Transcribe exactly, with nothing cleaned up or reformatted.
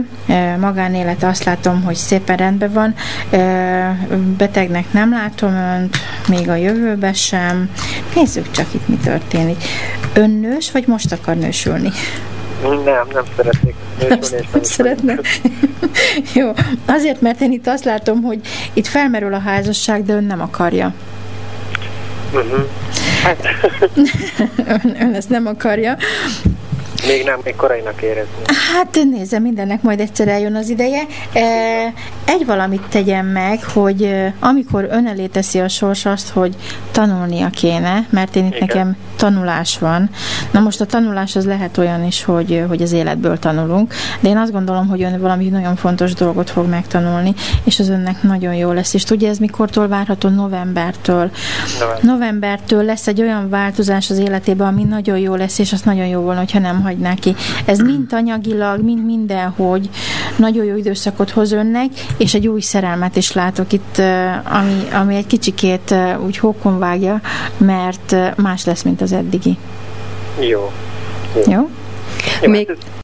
magánélete azt látom, hogy szépen rendben van, betegnek nem látom önt, még a jövőben sem. Nézzük csak itt, mi történik. Ön nős, vagy most akar nősülni? Nem, nem szeretnék nősülni. Nem szeretne. Jó, azért, mert én itt azt látom, hogy itt felmerül a házasság, de ön nem akarja. Uh-huh. Hát. ön, ön ezt nem akarja. Még nem, még korainak érezni. Hát nézze, mindennek majd egyszer eljön az ideje. Egy valamit tegyen meg, hogy amikor ön elé teszi a sors azt, hogy tanulnia kéne, mert én itt igen. Nekem tanulás van. Na most a tanulás az lehet olyan is, hogy, hogy az életből tanulunk, de én azt gondolom, hogy ön valami nagyon fontos dolgot fog megtanulni, és az önnek nagyon jó lesz. És tudja, ez mikortól várható? Novembertől. November. Novembertől lesz egy olyan változás az életében, ami nagyon jó lesz, és az nagyon jó volna, hogyha nem hagyná ki. Ez mind anyagilag, mind mindenhogy nagyon jó időszakot hoz önnek, és egy új szerelmet is látok itt, ami, ami egy kicsikét úgy hókon vágja, mert más lesz, mint az eddigi. Jó. Jó? Jó, Még... hát